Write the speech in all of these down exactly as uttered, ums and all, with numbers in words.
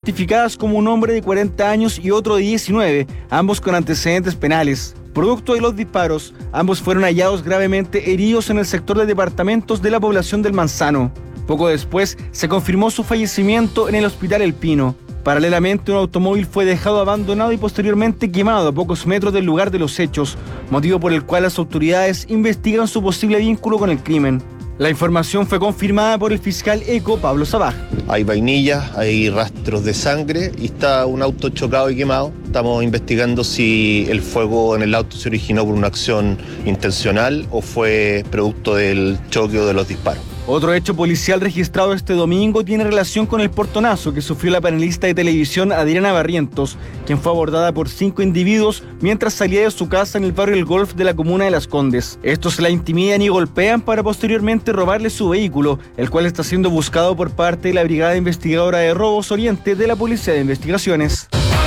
identificadas como un hombre de cuarenta años y otro de diecinueve, ambos con antecedentes penales. Producto de los disparos, ambos fueron hallados gravemente heridos en el sector de departamentos de la población del Manzano. Poco después, se confirmó su fallecimiento en el Hospital El Pino. Paralelamente, un automóvil fue dejado abandonado y posteriormente quemado a pocos metros del lugar de los hechos, motivo por el cual las autoridades investigan su posible vínculo con el crimen. La información fue confirmada por el fiscal ECO, Pablo Sabaj. Hay vainillas, hay rastros de sangre y está un auto chocado y quemado. Estamos investigando si el fuego en el auto se originó por una acción intencional o fue producto del choque o de los disparos. Otro hecho policial registrado este domingo tiene relación con el portonazo que sufrió la panelista de televisión Adriana Barrientos, quien fue abordada por cinco individuos mientras salía de su casa en el barrio El Golf de la comuna de Las Condes. Estos la intimidan y golpean para posteriormente robarle su vehículo, el cual está siendo buscado por parte de la Brigada Investigadora de Robos Oriente de la Policía de Investigaciones.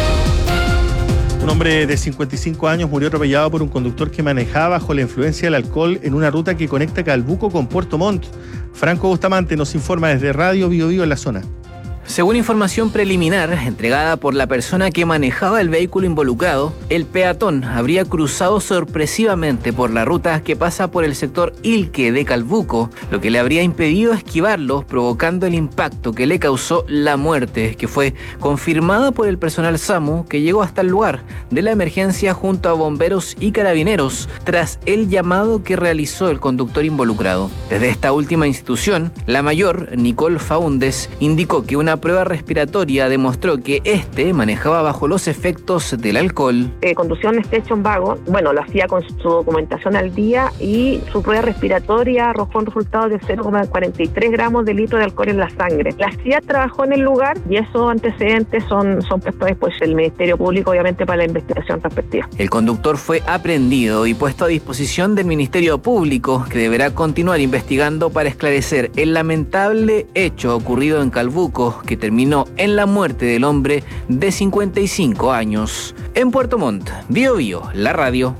Un hombre de cincuenta y cinco años murió atropellado por un conductor que manejaba bajo la influencia del alcohol en una ruta que conecta Calbuco con Puerto Montt. Franco Bustamante nos informa desde Radio Bio Bio en la zona. Según información preliminar entregada por la persona que manejaba el vehículo involucrado, el peatón habría cruzado sorpresivamente por la ruta que pasa por el sector Ilque de Calbuco, lo que le habría impedido esquivarlo, provocando el impacto que le causó la muerte, que fue confirmada por el personal SAMU que llegó hasta el lugar de la emergencia junto a bomberos y carabineros, tras el llamado que realizó el conductor involucrado. Desde esta última institución, la mayor, Nicole Faúndez, indicó que una prueba respiratoria demostró que este manejaba bajo los efectos del alcohol. Eh, conducía un station wagon, bueno, lo hacía con su documentación al día y su prueba respiratoria arrojó un resultado de cero coma cuarenta y tres gramos de litro de alcohol en la sangre. La C I A trabajó en el lugar y esos antecedentes son, son puestos después del Ministerio Público, obviamente, para la investigación respectiva. El conductor fue aprehendido y puesto a disposición del Ministerio Público, que deberá continuar investigando para esclarecer el lamentable hecho ocurrido en Calbuco, que terminó en la muerte del hombre de cincuenta y cinco años. En Puerto Montt, Bio Bio, la radio.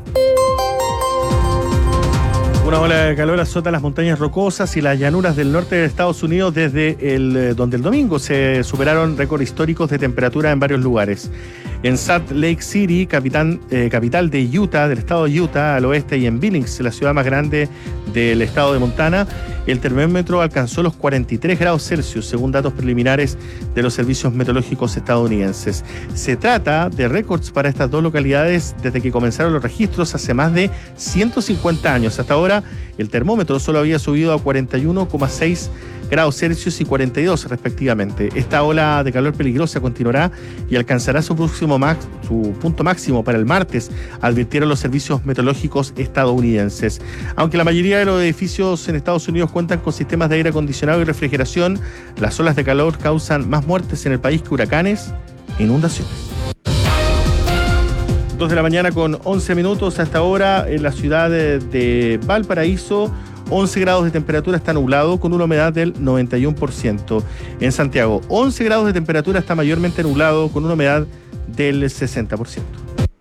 Una ola de calor azota las montañas rocosas y las llanuras del norte de Estados Unidos desde el, donde el domingo se superaron récords históricos de temperatura en varios lugares. En Salt Lake City, capital, eh, capital de Utah, del estado de Utah, al oeste, y en Billings, la ciudad más grande del estado de Montana, el termómetro alcanzó los cuarenta y tres grados Celsius, según datos preliminares de los servicios meteorológicos estadounidenses. Se trata de récords para estas dos localidades desde que comenzaron los registros hace más de ciento cincuenta años. Hasta ahora, el termómetro solo había subido a cuarenta y uno coma seis grados Celsius y cuarenta y dos respectivamente. Esta ola de calor peligrosa continuará y alcanzará su próximo max, su punto máximo para el martes, advirtieron los servicios meteorológicos estadounidenses. Aunque la mayoría de los edificios en Estados Unidos cuentan con sistemas de aire acondicionado y refrigeración, las olas de calor causan más muertes en el país que huracanes e inundaciones. dos de la mañana con once minutos hasta ahora en la ciudad de, de Valparaíso. once grados de temperatura, está nublado con una humedad del noventa y uno por ciento. En Santiago, once grados de temperatura, está mayormente nublado con una humedad del sesenta por ciento.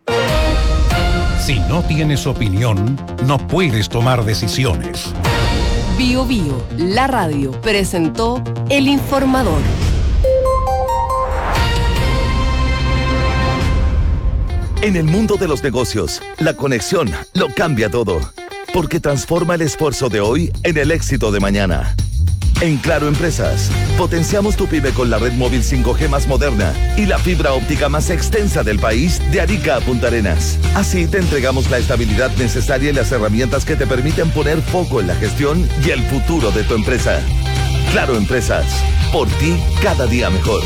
Si no tienes opinión, no puedes tomar decisiones. Bio Bio, la radio, presentó El Informador. En el mundo de los negocios, la conexión lo cambia todo. Porque transforma el esfuerzo de hoy en el éxito de mañana. En Claro Empresas, potenciamos tu pyme con la red móvil cinco G más moderna y la fibra óptica más extensa del país, de Arica a Punta Arenas. Así te entregamos la estabilidad necesaria y las herramientas que te permiten poner foco en la gestión y el futuro de tu empresa. Claro Empresas, por ti cada día mejor.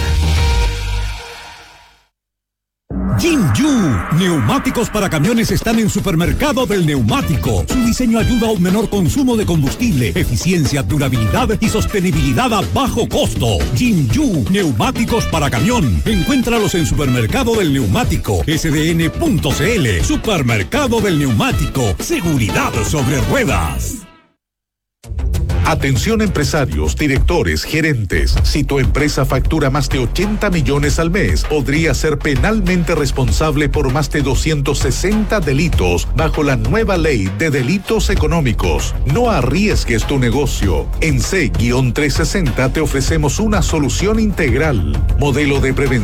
Jinju, neumáticos para camiones están en Supermercado del Neumático. Su diseño ayuda a un menor consumo de combustible, eficiencia, durabilidad y sostenibilidad a bajo costo. Jinju, neumáticos para camión. Encuéntralos en Supermercado del Neumático, S D N punto C L. Supermercado del Neumático, seguridad sobre ruedas. Atención empresarios, directores, gerentes. Si tu empresa factura más de ochenta millones al mes, podría ser penalmente responsable por más de doscientos sesenta delitos bajo la nueva ley de delitos económicos. No arriesgues tu negocio. En C trescientos sesenta te ofrecemos una solución integral. Modelo de prevención